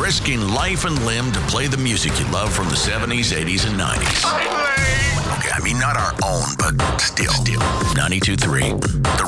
risking life and limb to play the music you love from the 70s, 80s, and 90s. Okay, I mean, not our own, but still. 92.3.